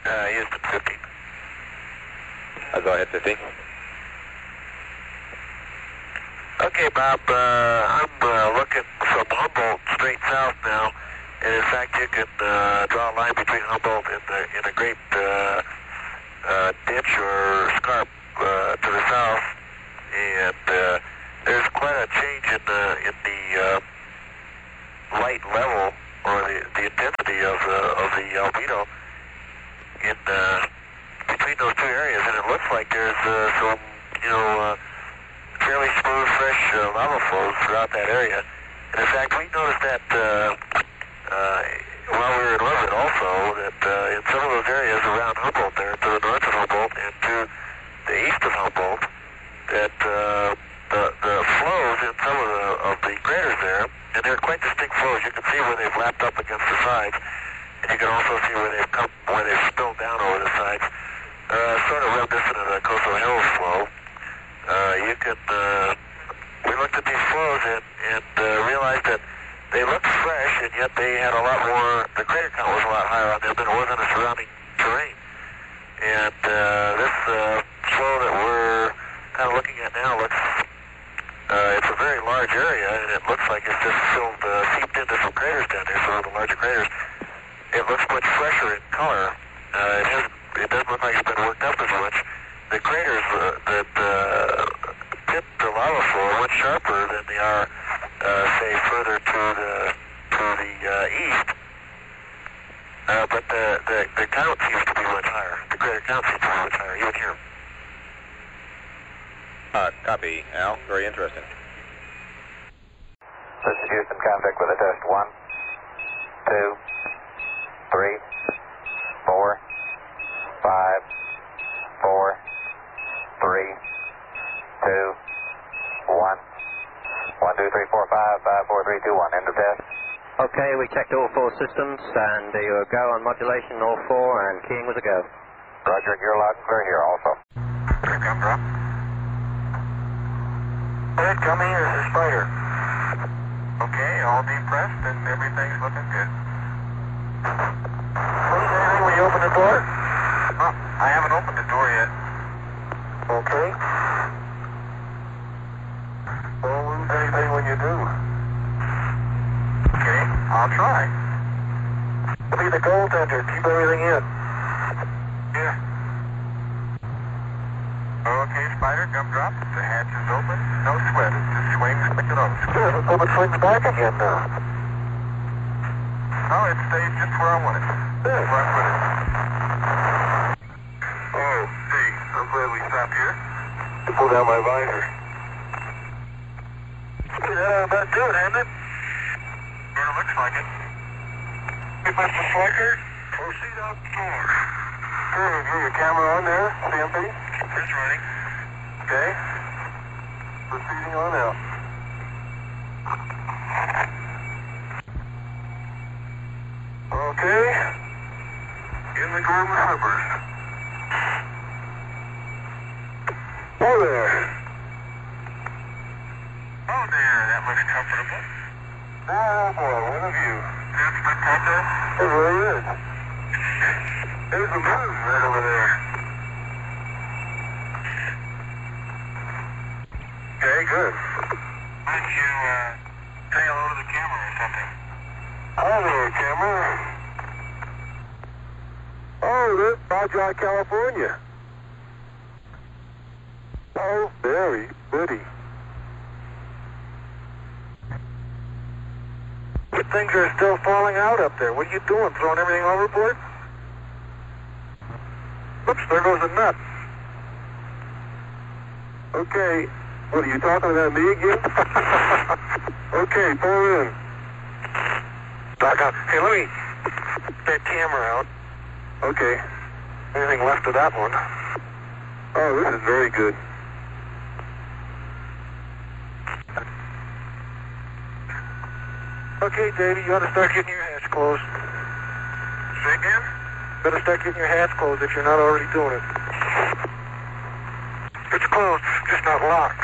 Houston 15. Go ahead, 15. Okay, Bob, I'm looking from Humboldt straight south now, and in fact you can draw a line between Humboldt and a great ditch or scarp to the south, and there's quite a change in the light level or the intensity of the albedo in between those two areas, and it looks like there's some fairly smooth, fresh lava flows throughout that area. And in fact, we noticed that while we were in orbit also, that in some of those areas around Humboldt there, to the north of Humboldt and to the east of Humboldt, that the flows in some of the craters there, and they're quite distinct flows. You can see where they've lapped up against the sides, and you can also see where they've spilled down over the sides, sort of reminiscent of the Coastal Hills flow. We looked at these flows and realized that they looked fresh, and yet they had a lot more, the crater count was a lot higher on them than it was on the surrounding terrain. And this flow that we're kind of looking at now looks, it's a very large area, and it looks like it's just seeped into some craters down there, some of the larger craters. It looks much fresher in color. It doesn't look like it's been worked up as much. The craters that tip the lava flow are much sharper than they are, say, further to the east. But the count seems to be much higher. The crater count seems to be much higher, even here. Copy, Al. Very interesting. This is Houston, contact with a test. 1, 2, 3, 4, 5, 4, 3, 2, 1, 1, 2, 3, 4, 5, 5, 4, 3, 2, 1. End of test. Okay, we checked all 4 systems, and you were go on modulation, all 4, and keying was a go. Roger, you're loud and clear here also. Here comes drop. Ed, come here, this is Spider. Okay, all depressed and everything's looking good. Lose anything when you open the door? Oh, I haven't opened the door yet. Okay. Don't lose anything when you do. Okay, I'll try. Be the goaltender, keep everything in. Yeah. Okay, Spider, gumdrop. The hatch is open. No sweat. It just swings like it always swings. Let's hope it swings back again now. No, it stays just where I want it. Good. Right with it. Oh, hey, I'm glad we stopped here. To pull down my visor. About do it, hasn't it? Yeah, it looks like it. Hey, Mr. Slicker, proceed outdoors. Good, have your camera on there, CMP? It's running. Okay. Proceeding on out. Okay. In the Golden Slippers. Oh there. Oh there, that looks comfortable. Oh boy, what a view. That's spectacular. It really is. There's the moon right over there. Okay, good. Why don't you say hello to the camera or something? Hi there, camera. Oh, there's Baja, California. Oh, very pretty. Good things are still falling out up there. What are you doing, throwing everything overboard? Oops, there goes a nut. Okay, what are you talking about, me again? Okay, pull in. Back up. Hey, let me get that camera out. Okay. Anything left of that one? Oh, this is very good. Okay, Davey, you ought to start getting your hatch closed. Say again? Better start getting your hatch closed if you're not already doing it. It's closed, just not locked.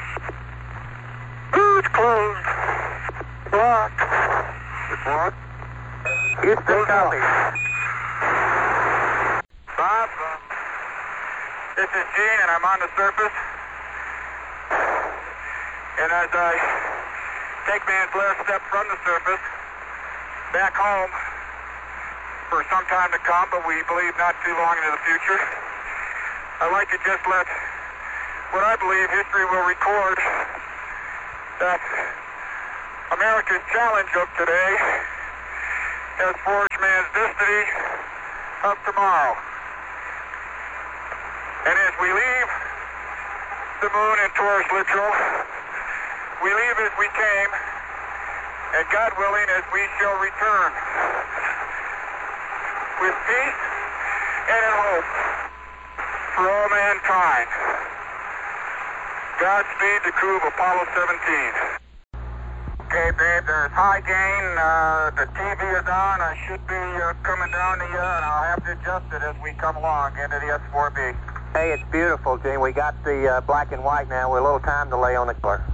Ooh, it's closed. Locked. It's locked? It's the copy. This is Gene, and I'm on the surface. And as I take man's last step from the surface, back home for some time to come, but we believe not too long into the future, I'd like to just let what I believe history will record, that America's challenge of today has forged man's destiny of tomorrow. And as we leave the moon in Taurus Littrow, we leave as we came, and God willing, as we shall return, with peace and in hope for all mankind. Godspeed, the crew of Apollo 17. Okay, babe, there's high gain. The TV is on. I should be coming down to you, and I'll have to adjust it as we come along into the S4B. Hey, it's beautiful, Gene. We got the black and white now with a little time delay on the color.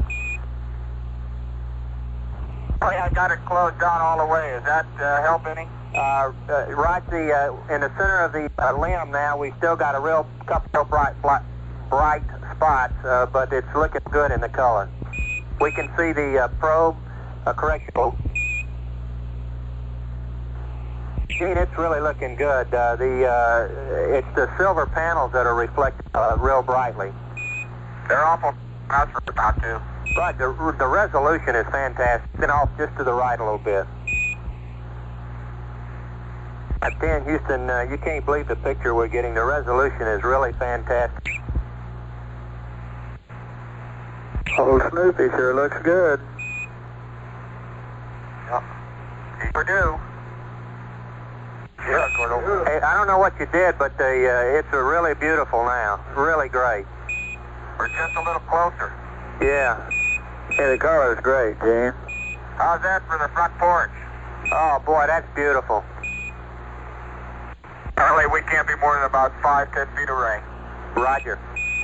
Oh, yeah, I got it closed down all the way. Does that help any? Right in the center of the limb now, we still got a real couple of bright spots, but it's looking good in the color. We can see the probe correction. Gene, it's really looking good. It's the silver panels that are reflected real brightly. They're awful. That's what about to. Right, the resolution is fantastic. It's off just to the right a little bit. I tell you, Houston, you can't believe the picture we're getting. The resolution is really fantastic. Oh, Snoopy sure looks good. Yep. Purdue. Yeah, Gordo. Hey, I don't know what you did, but it's really beautiful now. Really great. We're just a little closer. Yeah. Hey, the color's great, Gene. How's that for the front porch? Oh, boy, that's beautiful. Apparently, we can't be more than about 5-10 feet away. Roger.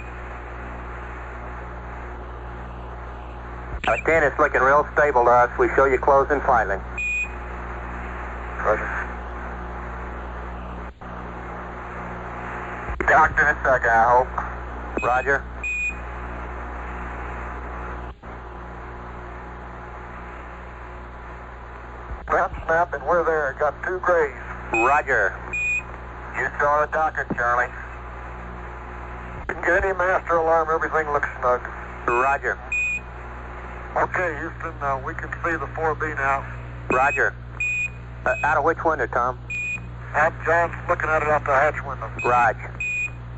Again, it's looking real stable to us. We show you closing slightly. Roger. Docked in a second, I hope. Roger. Snap, and we're there. Got 2 grays. Roger. You saw the docket, Charlie. Didn't get any master alarm. Everything looks snug. Roger. Okay, Houston, we can see the 4B now. Roger. Out of which window, Tom? John's looking at it out the hatch window. Roger.